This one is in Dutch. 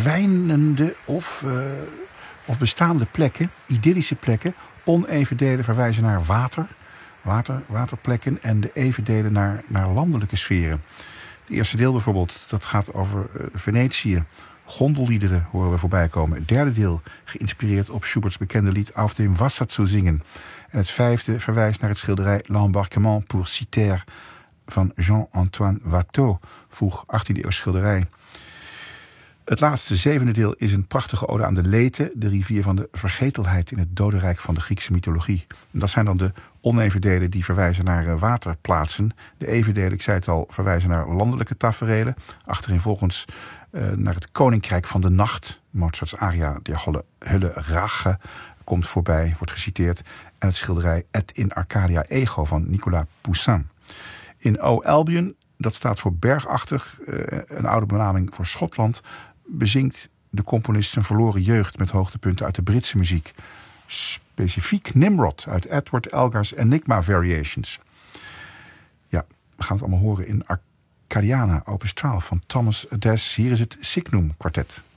verdwijnende of bestaande plekken, idyllische plekken. Oneven delen verwijzen naar waterplekken en de even delen naar landelijke sferen. Het eerste deel bijvoorbeeld, dat gaat over Venetië. Gondelliederen horen we voorbij komen. Het derde deel geïnspireerd op Schuberts bekende lied Auf dem Wasser zu zingen. En het vijfde verwijst naar het schilderij L'Embarquement pour Cythère van Jean-Antoine Watteau, vroeg 18e eeuw schilderij. Het laatste, zevende deel, is een prachtige ode aan de Lethe, de rivier van de vergetelheid in het dodenrijk van de Griekse mythologie. En dat zijn dan de oneven delen die verwijzen naar waterplaatsen. De even delen, ik zei het al, verwijzen naar landelijke taferelen. Achtereenvolgens naar het Koninkrijk van de Nacht. Mozarts aria Der Hölle Rache komt voorbij, wordt geciteerd. En het schilderij Et in Arcadia Ego van Nicolas Poussin. In O Albion, dat staat voor bergachtig, een oude benaming voor Schotland, bezingt de componist zijn verloren jeugd met hoogtepunten uit de Britse muziek. Specifiek Nimrod uit Edward Elgar's Enigma Variations. Ja, we gaan het allemaal horen in Arcadiana, opus 12 van Thomas Adès. Hier is het Signum Quartet.